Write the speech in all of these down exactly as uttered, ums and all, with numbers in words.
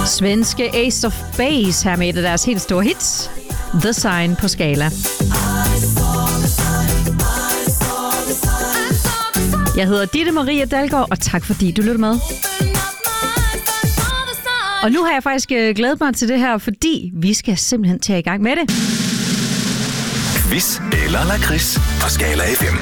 Svenske Ace of Base her med et af deres helt store hits, The Sign på Skala. Jeg hedder Ditte Maria Dalgaard, og tak fordi du lytter med. Og nu har jeg faktisk glædet mig til det her, fordi vi skal simpelthen tage i gang med det. Quiz eller lakrids på Skala F M.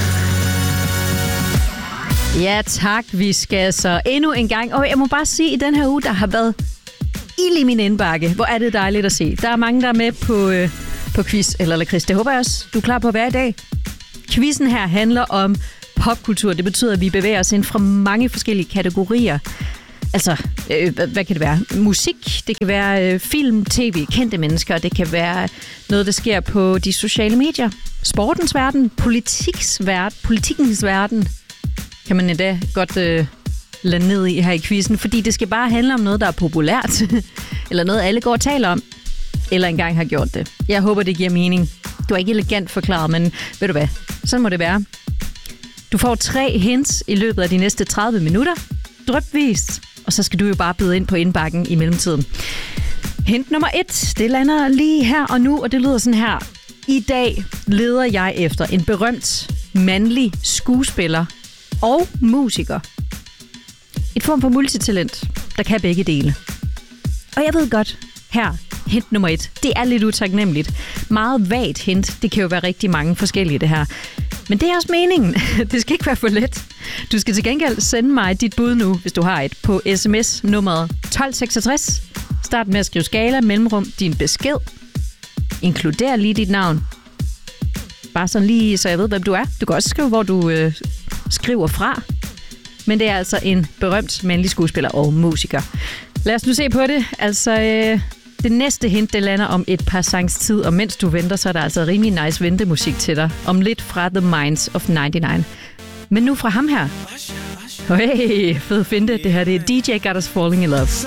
Ja tak, vi skal så endnu en gang. Og jeg må bare sige, at i den her uge, der har været ild i min indbakke. Hvor er det dejligt at se. Der er mange, der er med på, øh, på quiz eller lakrids. Det håber jeg også, du er klar på hver i dag. Quizzen her handler om popkultur. Det betyder, at vi bevæger os ind fra mange forskellige kategorier. Altså, øh, hvad kan det være? Musik, det kan være øh, film, tv, kendte mennesker, det kan være noget, der sker på de sociale medier, sportens verden, politiks verden, politikkens verden, kan man endda godt øh, lande ned i her i quizzen, fordi det skal bare handle om noget, der er populært, eller noget, alle går og taler om, eller engang har gjort det. Jeg håber, det giver mening. Du er ikke elegant forklaret, men ved du hvad, sådan må det være. Du får tre hints i løbet af de næste tredive minutter, drypvist, og så skal du jo bare byde ind på indbakken i mellemtiden. Hint nummer et, det lander lige her og nu, og det lyder sådan her. I dag leder jeg efter en berømt mandlig skuespiller og musiker. Et form for multitalent, der kan begge dele. Og jeg ved godt, her, hint nummer et, det er lidt utaknemmeligt. Meget vagt hint, det kan jo være rigtig mange forskellige det her. Men det er også meningen. Det skal ikke være for let. Du skal til gengæld sende mig dit bud nu, hvis du har et, på sms nummeret tolv seksogtres. Start med at skrive Skala, mellemrum, din besked. Inkluder lige dit navn. Bare sådan lige, så jeg ved, hvem du er. Du kan også skrive, hvor du øh, skriver fra. Men det er altså en berømt mandlig skuespiller og musiker. Lad os nu se på det. Altså, øh, det næste hint, det lander om et par sangs tid, og mens du venter, så er der altså rimelig nice ventemusik til dig. Om lidt fra The Minds of nioghalvfems. Men nu fra ham her. Hey, fed finte. Det her det er D J Got Us Falling in Love.